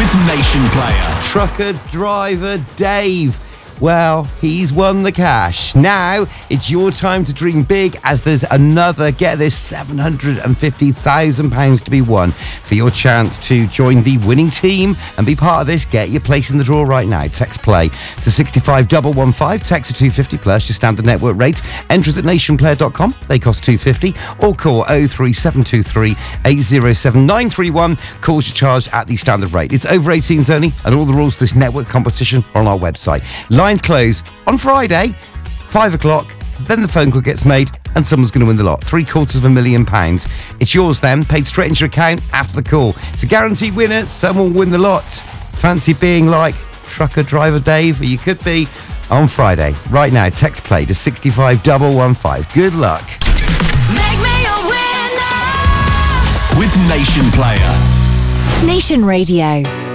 with Nation Player. Trucker driver Dave. Well, he's won the cash. Now it's your time to dream big, as there's another, get this, £750,000 to be won. For your chance to join the winning team and be part of this, get your place in the draw right now. Text play to 65115. Text to 250 plus your standard network rate. Entries at nationplayer.com. They cost $2.50. Or call 03723 807 931. Calls are charged at the standard rate. It's over 18s only, and all the rules to this network competition are on our website. Lines close on Friday, 5 o'clock. Then the phone call gets made and someone's going to win the lot. £750,000. It's yours then, paid straight into your account after the call. It's a guaranteed winner. Someone will win the lot. Fancy being like trucker driver Dave? You could be on Friday. Right now, text play to 65115. Good luck. Make me a winner with Nation Player. Nation Radio.